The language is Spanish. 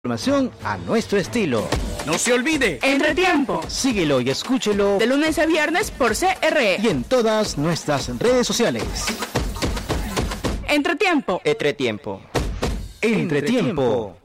Información a nuestro estilo. No se olvide. Entretiempo. Síguelo y escúchelo De lunes a viernes por CRE. y en todas nuestras redes sociales. Entretiempo. Entretiempo. Entretiempo.